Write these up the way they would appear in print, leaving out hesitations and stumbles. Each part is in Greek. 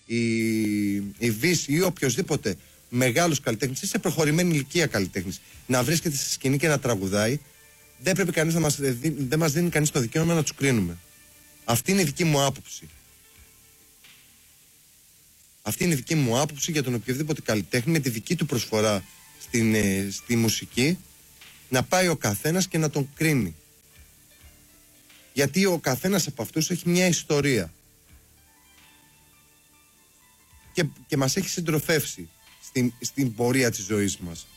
η Βύση ή οποιοδήποτε μεγάλος καλλιτέχνης ή σε προχωρημένη ηλικία καλλιτέχνης να βρίσκεται στη σκηνή και να τραγουδάει, δεν πρέπει κανείς δεν μας δίνει κανείς το δικαίωμα να τους κρίνουμε. Αυτή είναι η δική μου άποψη. Αυτή είναι η δική μου άποψη για τον οποιοδήποτε καλλιτέχνη με τη δική του προσφορά στη μουσική, να πάει ο καθένας και να τον κρίνει. Γιατί ο καθένας από αυτούς έχει μια ιστορία και μας έχει συντροφεύσει στην πορεία της ζωής μας.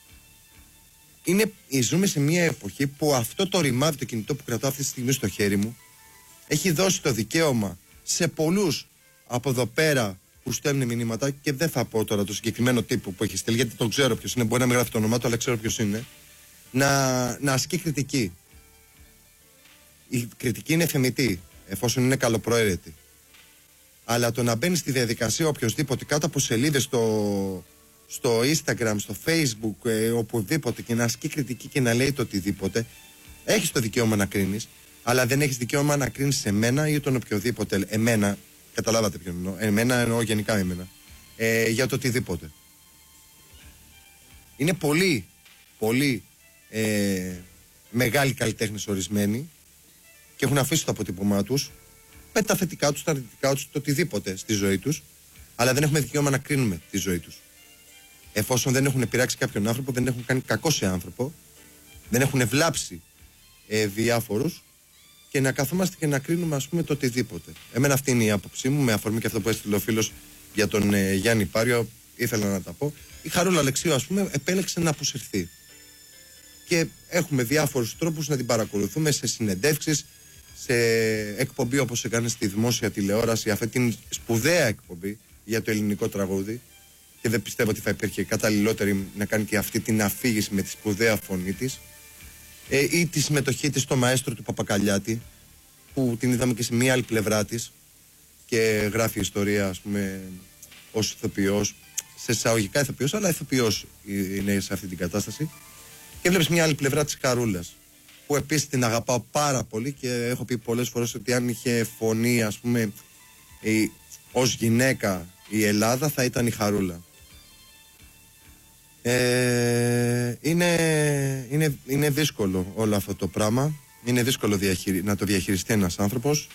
Ζούμε σε μια εποχή που αυτό το ρημάδι, το κινητό που κρατάω αυτή τη στιγμή στο χέρι μου, έχει δώσει το δικαίωμα σε πολλούς από εδώ πέρα που στέλνουν μηνύματα, και δεν θα πω τώρα το συγκεκριμένο τύπο που έχει στείλει, γιατί τον ξέρω ποιος είναι, μπορεί να μην γράφει το όνομά του, αλλά ξέρω ποιος είναι, να ασκεί κριτική. Η κριτική είναι θεμιτή, εφόσον είναι καλοπροαίρετη. Αλλά το να μπαίνει στη διαδικασία οποιοδήποτε κάτω από σελίδες στο Instagram, στο Facebook, οπουδήποτε, και να ασκεί κριτική και να λέει το οτιδήποτε, έχεις το δικαίωμα να κρίνεις, αλλά δεν έχεις δικαίωμα να κρίνεις εμένα ή τον οποιοδήποτε. Εμένα, καταλάβατε ποιον εννοώ. Εμένα εννοώ γενικά εμένα. Για το οτιδήποτε. Είναι πολύ, πολύ μεγάλοι καλλιτέχνες ορισμένοι και έχουν αφήσει το αποτύπωμά τους με τα θετικά τους, τα αρνητικά τους, το οτιδήποτε στη ζωή τους, αλλά δεν έχουμε δικαίωμα να κρίνουμε τη ζωή τους. Εφόσον δεν έχουν πειράξει κάποιον άνθρωπο, δεν έχουν κάνει κακό σε άνθρωπο, δεν έχουν βλάψει διάφορους, και να καθόμαστε και να κρίνουμε, ας πούμε, το οτιδήποτε. Εμένα αυτή είναι η άποψή μου, με αφορμή και αυτό που έστειλε ο φίλος για τον Γιάννη Πάριο, ήθελα να τα πω. Η Χαρούλα Αλεξίου, ας πούμε, επέλεξε να αποσυρθεί. Και έχουμε διάφορους τρόπους να την παρακολουθούμε, σε συνεντεύξεις, σε εκπομπή όπως έκανε στη δημόσια τηλεόραση, αυτή την σπουδαία εκπομπή για το ελληνικό τραγούδι. Και δεν πιστεύω ότι θα υπήρχε καταλληλότερη να κάνει και αυτή την αφήγηση με τη σπουδαία φωνή της. Ή τη συμμετοχή της στο Μαέστρο του Παπακαλιάτη, που την είδαμε και σε μία άλλη πλευρά της και γράφει ιστορία, ας πούμε, ως ηθοποιός, σε εισαγωγικά ηθοποιός, αλλά ηθοποιός είναι σε αυτή την κατάσταση. Και βλέπεις μία άλλη πλευρά της Χαρούλας, που επίσης την αγαπάω πάρα πολύ και έχω πει πολλές φορές ότι αν είχε φωνή, ας πούμε, ως γυναίκα η Ελλάδα, θα ήταν η Χαρούλα. Είναι δύσκολο όλο αυτό το πράγμα. Είναι δύσκολο να το διαχειριστεί ένας άνθρωπος.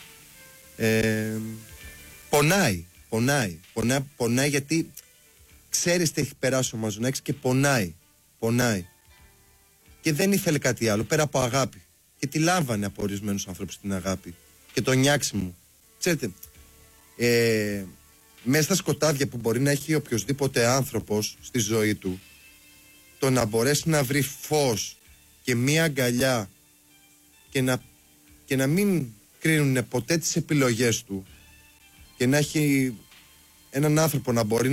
Πονάει γιατί ξέρεις τι έχει περάσει ο Μαζονάκης και πονάει. Και δεν ήθελε κάτι άλλο πέρα από αγάπη. Και τη λάμβανε από ορισμένους ανθρώπους την αγάπη και το νιάξιμο. Ξέρετε, μέσα στα σκοτάδια που μπορεί να έχει οποιοσδήποτε άνθρωπος στη ζωή του, το να μπορέσει να βρει φως και μία αγκαλιά και να μην κρίνουν ποτέ τις επιλογές του, και να έχει έναν άνθρωπο να μπορεί